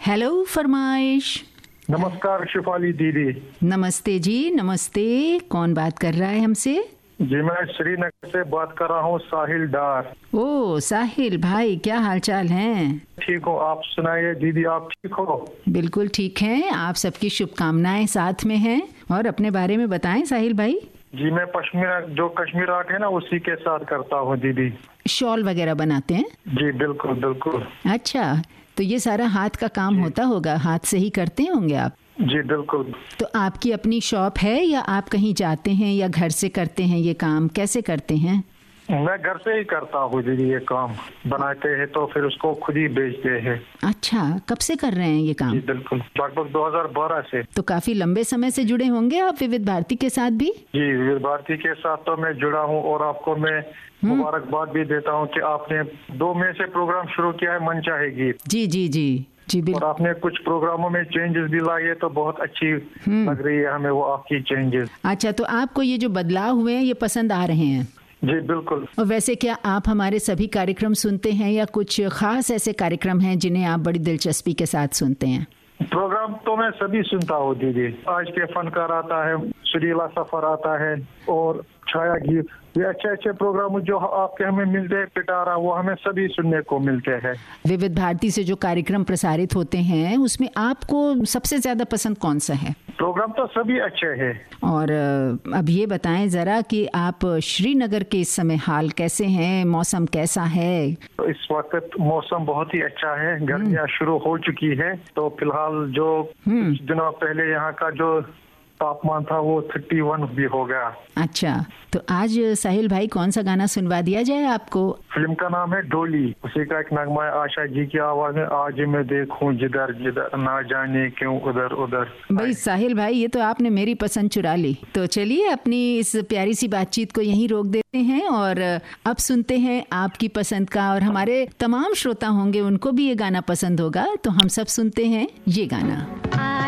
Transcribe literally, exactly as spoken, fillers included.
Hello फरमाइश। नमस्कार शिफाली दीदी। नमस्ते जी, नमस्ते। कौन बात कर रहा है हमसे? जी मैं श्रीनगर से बात कर रहा हूँ, साहिल डार। ओ साहिल भाई, क्या हालचाल हैं? ठीक हो, आप सुनाइए दीदी, आप ठीक हो? बिल्कुल ठीक हैं। आप सबकी शुभकामनाएं साथ में हैं। और अपने बारे में बताएं साहिल भाई। जी मैं पश्मीना, जो कश्मीर आर्ट है ना, उसी के साथ करता हूँ दीदी। शॉल वगैरह बनाते हैं? जी बिल्कुल बिल्कुल। अच्छा, तो ये सारा हाथ का काम होता होगा, हाथ से ही करते होंगे आप? जी बिल्कुल। तो आपकी अपनी शॉप है या आप कहीं जाते हैं या घर से करते हैं ये काम, कैसे करते हैं? मैं घर से ही करता हूँ दीदी, ये काम बनाते हैं तो फिर उसको खुद ही बेचते हैं। अच्छा, कब से कर रहे हैं ये काम? जी बिल्कुल, लगभग दो हज़ार बारह से। तो काफी लंबे समय से जुड़े होंगे आप विविध भारती के साथ भी? जी विविध भारती के साथ तो मैं जुड़ा हूँ, और आपको मैं मुबारकबाद भी देता हूँ कि आपने दो मई से प्रोग्राम शुरू किया है, मन चाहे गीत। जी जी जी जी बिल्कुल। और आपने कुछ प्रोग्रामों में चेंजेस भी लाई है, तो बहुत अच्छी लग रही है हमें वो आपकी चेंजेस। अच्छा, तो आपको ये जो बदलाव हुए हैं ये पसंद आ रहे हैं? जी बिल्कुल। और वैसे क्या आप हमारे सभी कार्यक्रम सुनते हैं या कुछ खास ऐसे कार्यक्रम हैं जिन्हें आप बड़ी दिलचस्पी के साथ सुनते हैं? प्रोग्राम तो मैं सभी सुनता हूँ दीदी। आज के फनकार आता है, सुरीला सफर आता है, और छाया गीत, ये अच्छे अच्छे प्रोग्राम जो आपके हमें मिलते हैं, पिटारा, वो हमें सभी सुनने को मिलते हैं। विविध भारती से जो कार्यक्रम प्रसारित होते हैं उसमें आपको सबसे ज्यादा पसंद कौन सा है? प्रोग्राम तो सभी अच्छे हैं। और अब ये बताएं जरा कि आप श्रीनगर के इस समय हाल कैसे हैं, मौसम कैसा है? तो इस वक्त मौसम बहुत ही अच्छा है, गर्मियाँ शुरू हो चुकी है। तो फिलहाल जो कुछ दिनों पहले यहाँ का जो तापमान था वो इकतीस भी हो गया। अच्छा, तो आज साहिल भाई कौन सा गाना सुनवा दिया जाए आपको? फिल्म का नाम है डोली, उसी का एक नगमा है आशा जी की आवाज में, आज मैं देखूं जिधर जिधर ना जाने क्यों उधर उधर। भाई साहिल भाई, ये तो आपने मेरी पसंद चुरा ली। तो चलिए अपनी इस प्यारी सी बातचीत को यहीं रोक देते हैं और अब सुनते हैं आपकी पसंद का, और हमारे तमाम श्रोता होंगे उनको भी ये गाना पसंद होगा, तो हम सब सुनते हैं ये गाना।